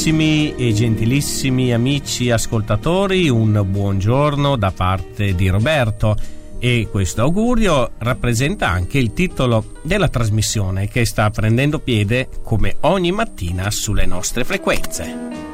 Carissimi e gentilissimi amici ascoltatori, un buongiorno da parte di Roberto, e questo augurio rappresenta anche il titolo della trasmissione che sta prendendo piede come ogni mattina sulle nostre frequenze.